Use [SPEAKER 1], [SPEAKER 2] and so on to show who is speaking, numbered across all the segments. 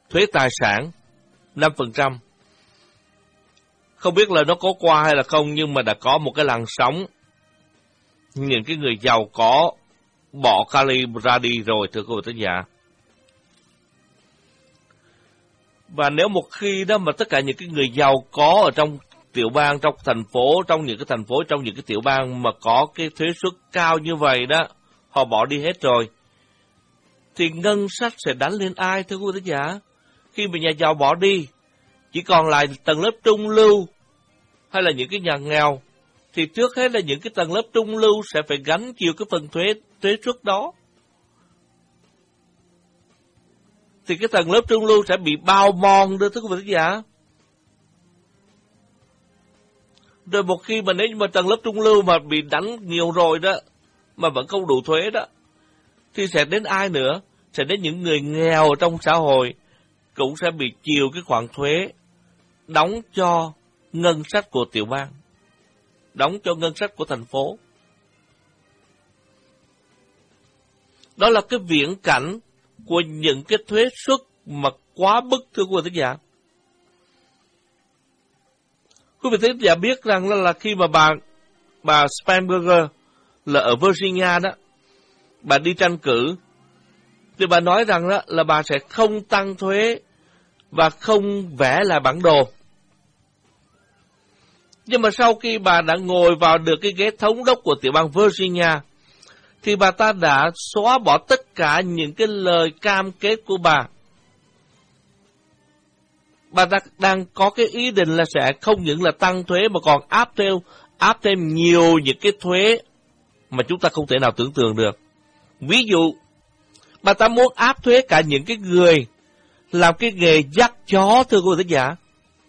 [SPEAKER 1] thuế tài sản 5%. Không biết là nó có qua hay là không, nhưng mà đã có một cái làn sóng những cái người giàu có bỏ Cali ra đi rồi, thưa quý vị thính giả. Và nếu một khi đó mà tất cả những cái người giàu có ở trong tiểu bang, trong thành phố, trong những cái tiểu bang mà có cái thuế suất cao như vậy đó, họ bỏ đi hết rồi, thì ngân sách sẽ đánh lên ai, thưa quý vị thính giả? Khi mà nhà giàu bỏ đi, chỉ còn lại tầng lớp trung lưu hay là những cái nhà nghèo, thì trước hết là những cái tầng lớp trung lưu sẽ phải gánh chịu cái phần thuế suất đó. Thì cái tầng lớp trung lưu sẽ bị bao mòn đó, thưa quý vị thính giả. Rồi một khi mà nếu mà tầng lớp trung lưu mà bị đánh nhiều rồi đó, mà vẫn không đủ thuế đó, thì sẽ đến ai nữa? Sẽ đến những người nghèo trong xã hội cũng sẽ bị chịu cái khoản thuế đóng cho ngân sách của tiểu bang, đóng cho ngân sách của thành phố. Đó là cái viễn cảnh của những cái thuế suất mà quá mức, thưa quý vị thính giả. Quý vị thính giả biết rằng là khi mà bà Spanberger là ở Virginia đó, bà đi tranh cử, thì bà nói rằng đó là bà sẽ không tăng thuế và không vẽ lại bản đồ. Nhưng mà sau khi bà đã ngồi vào được cái ghế thống đốc của tiểu bang Virginia, thì bà ta đã xóa bỏ tất cả những cái lời cam kết của bà. Bà ta đang có cái ý định là sẽ không những là tăng thuế mà còn áp thêm nhiều những cái thuế mà chúng ta không thể nào tưởng tượng được. Ví dụ, bà ta muốn áp thuế cả những cái người làm cái nghề dắt chó, thưa quý vị thính giả.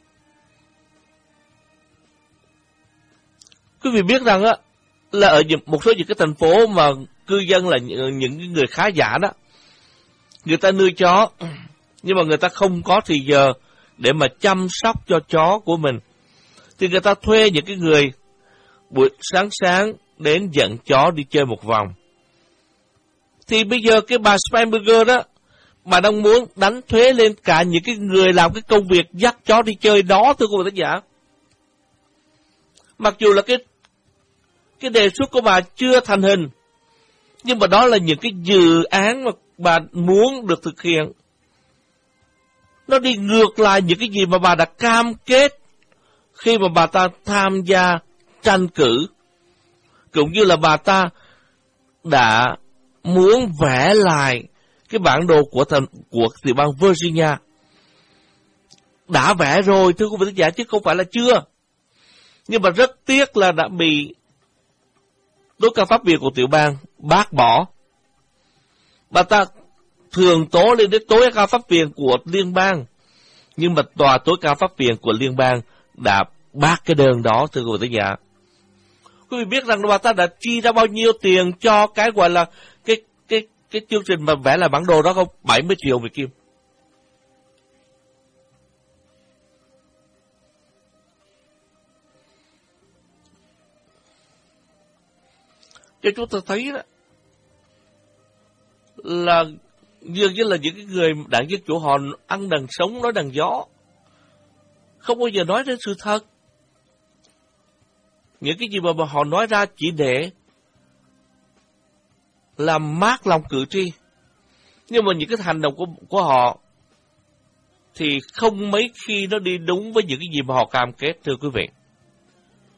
[SPEAKER 1] Quý vị biết rằng á, là ở một số những cái thành phố mà cư dân là những người khá giả đó, người ta nuôi chó, nhưng mà người ta không có thời giờ để mà chăm sóc cho chó của mình, thì người ta thuê những cái người buổi sáng đến dẫn chó đi chơi một vòng. Thì bây giờ cái bà Spanberger đó, bà đang muốn đánh thuế lên cả những cái người làm cái công việc dắt chó đi chơi đó, thưa quý vị thính giả. Mặc dù là cái đề xuất của bà chưa thành hình, nhưng mà đó là những cái dự án mà bà muốn được thực hiện. Nó đi ngược lại những cái gì mà bà đã cam kết khi mà bà ta tham gia tranh cử, cũng như là bà ta đã muốn vẽ lại cái bản đồ của tiểu bang Virginia. Đã vẽ rồi, thưa quý vị thính giả, chứ không phải là chưa. Nhưng mà rất tiếc là đã bị tối cao pháp viện của tiểu bang bác bỏ. Bà ta thường tố lên đến tối cao pháp viện của liên bang, nhưng mà tòa tối cao pháp viện của liên bang đã bác cái đơn đó, thưa quý vị thính giả. Quý vị biết rằng bà ta đã chi ra bao nhiêu tiền cho cái gọi là cái chương trình mà vẽ lại bản đồ đó không? 70 triệu Việt Kim. Cho chúng ta thấy đó là dường như là những cái người đảng Dân Chủ họ ăn đằng sống nói đằng gió, không bao giờ nói đến sự thật. Những cái gì mà họ nói ra chỉ để làm mát lòng cử tri. Nhưng mà những cái hành động của họ thì không mấy khi nó đi đúng với những cái gì mà họ cam kết, thưa quý vị.